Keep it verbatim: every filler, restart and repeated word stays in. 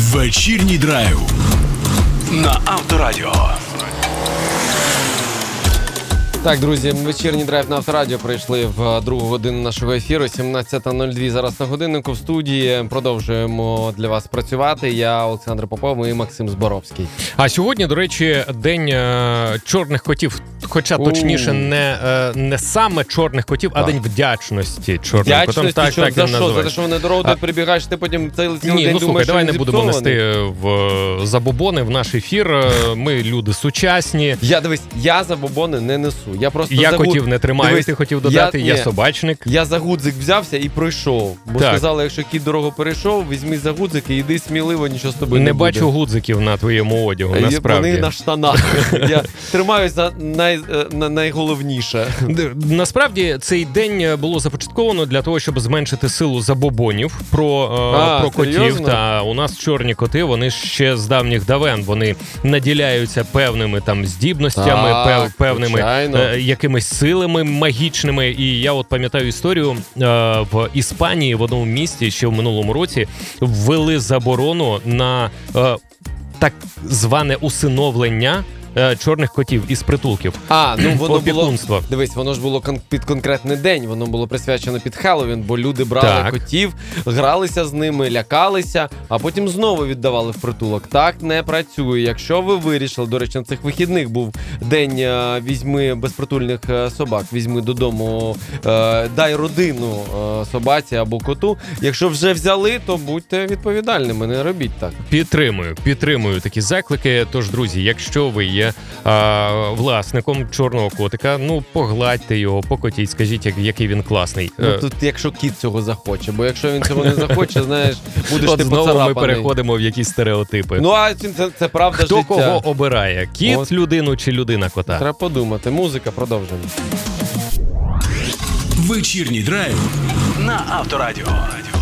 Вечірній драйв на Авторадіо. Так, друзі, вечірній драйв на Авторадіо прийшли в другу годину нашого ефіру. сімнадцята нуль два зараз на годиннику в студії. Продовжуємо для вас працювати. Я Олександр Попов і Максим Зборовський. А сьогодні, до речі, день е, чорних котів. Хоча, точніше, не, е, не саме чорних котів, так. а день вдячності чорним Вдячності, котам. Так, що, так, за він що? За називається. те, що вони дорогу А... тут прибігаєш, ти потім цей цілий Ні, день ну думаєш, слухай, давай що не будемо зіпсований. нести в забобони в наш ефір. Ми люди сучасні. Я, дивись, я забобони не несу. Я просто Я за котів гуд... не тримаю, Дивись, ти хотів додати, я, я ні, собачник. Я за гудзик взявся і пройшов. Бо Так. сказали, якщо кіт дорогу перейшов, візьми за гудзик і йди сміливо, нічого з тобою не, Не буде. бачу гудзиків на твоєму одягу, І насправді. Вони на штанах. Я тримаюся за най... на найголовніше. Насправді цей день було започатковано для того, щоб зменшити силу забобонів про, А, про котів. серйозно? Та у нас чорні коти, вони ще з давніх давен. Вони наділяються певними там здібностями, Так, пев, певними звичайно. е, якимись силами магічними. І я от пам'ятаю історію е, в Іспанії в одному місті ще в минулому році ввели заборону на е, так зване усиновлення е, чорних котів із притулків. А, ну воно було, Опікунство. дивись, воно ж було кон- під конкретний день, воно було присвячено під Хеллоуін, бо люди брали Так. котів, гралися з ними, лякалися, а потім знову віддавали в притулок. Так не працює. Якщо ви вирішили, до речі, на цих вихідних був день е, візьми безпритульних е, собак, візьми додому, е, дай родину е, собаці або коту. Якщо вже взяли, то будьте відповідальними, не робіть так. Підтримую, підтримую такі заклики. Тож, друзі, якщо ви є а, власником чорного котика, ну погладьте його, покотіть, скажіть, як, який він класний. Ну Е, тут, якщо кіт цього захоче, бо якщо він цього не захоче, знаєш, будеш От ти знову ми поцарапаний. переходимо в якісь стереотипи. Ну, а це, це правда Хто життя. кого обирає? Кіт, От. людину чи людина кота? Треба подумати. Музика, продовжуємо. Вечірній драйв на Авторадіо.